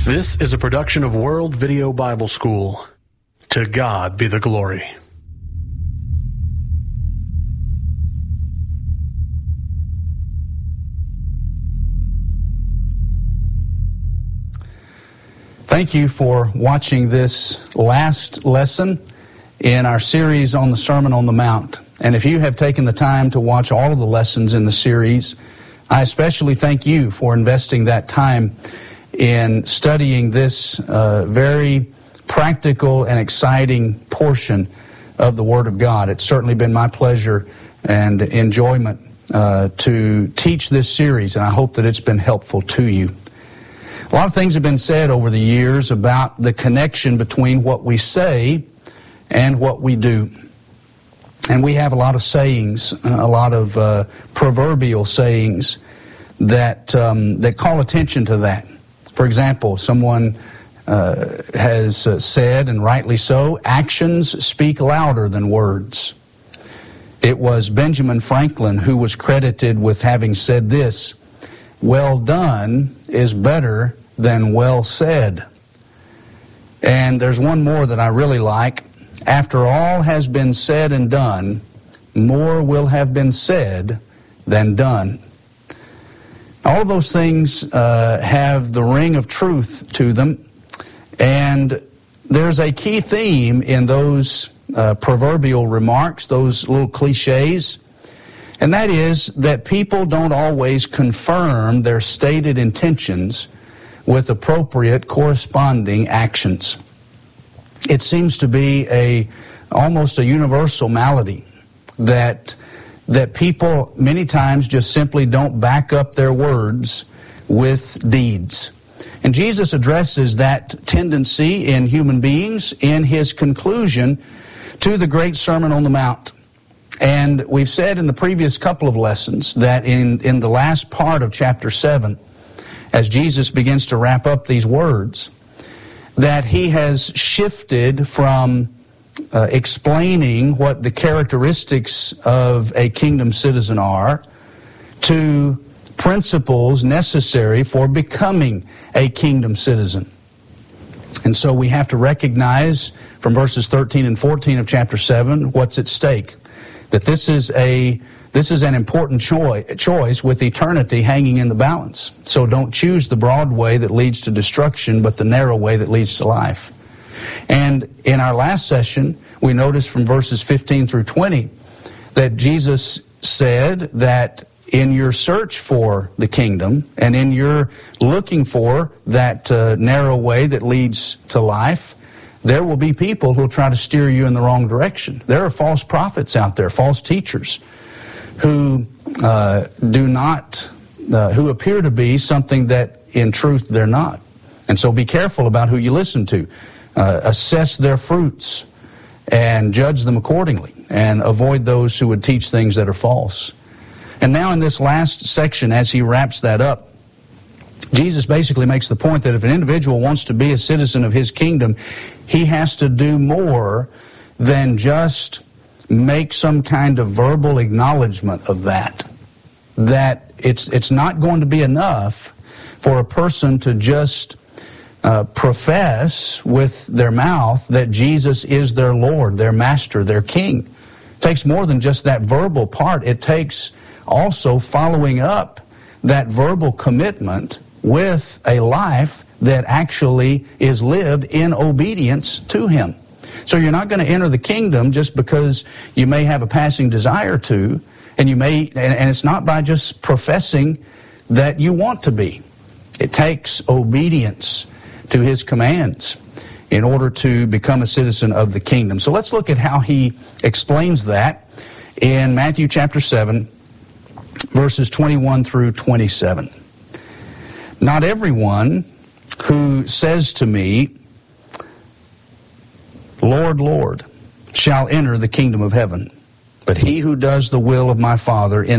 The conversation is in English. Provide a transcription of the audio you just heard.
This is a production of World Video Bible School. To God be the glory. Thank you for watching this last lesson in our series on the Sermon on the Mount. And if you have taken the time to watch all of the lessons in the series, I especially thank you for investing that time in studying this very practical and exciting portion of the Word of God. It's certainly been my pleasure and enjoyment to teach this series, and I hope that it's been helpful to you. A lot of things have been said over the years about the connection between what we say and what we do. And we have a lot of sayings, a lot of proverbial sayings that call attention to that. For example, someone has said, and rightly so, actions speak louder than words. It was Benjamin Franklin who was credited with having said this: "Well done is better than well said." And there's one more that I really like. "After all has been said and done, more will have been said than done." All of those things have the ring of truth to them, and there's a key theme in those proverbial remarks, those little cliches, and that is that people don't always confirm their stated intentions with appropriate corresponding actions. It seems to be almost a universal malady that people many times just simply don't back up their words with deeds. And Jesus addresses that tendency in human beings in His conclusion to the great Sermon on the Mount. And we've said in the previous couple of lessons that in the last part of chapter 7, as Jesus begins to wrap up these words, that He has shifted from explaining what the characteristics of a kingdom citizen are to principles necessary for becoming a kingdom citizen. And so we have to recognize from verses 13 and 14 of chapter 7 what's at stake. That this is an important choice with eternity hanging in the balance. So don't choose the broad way that leads to destruction, but the narrow way that leads to life. And in our last session, we noticed from verses 15 through 20 that Jesus said that in your search for the kingdom and in your looking for that narrow way that leads to life, there will be people who will try to steer you in the wrong direction. There are false prophets out there, false teachers, who who appear to be something that in truth they're not. And so be careful about who you listen to. Assess their fruits and judge them accordingly, and avoid those who would teach things that are false. And now in this last section, as He wraps that up, Jesus basically makes the point that if an individual wants to be a citizen of His kingdom, he has to do more than just make some kind of verbal acknowledgement of that. That it's not going to be enough for a person to just profess with their mouth that Jesus is their Lord, their Master, their King. It takes more than just that verbal part. It takes also following up that verbal commitment with a life that actually is lived in obedience to Him. So you're not going to enter the kingdom just because you may have a passing desire to, and it's not by just professing that you want to be. It takes obedience to His commands in order to become a citizen of the kingdom. So let's look at how He explains that in Matthew chapter 7, verses 21 through 27. "Not everyone who says to me, 'Lord, Lord,' shall enter the kingdom of heaven, but he who does the will of my Father in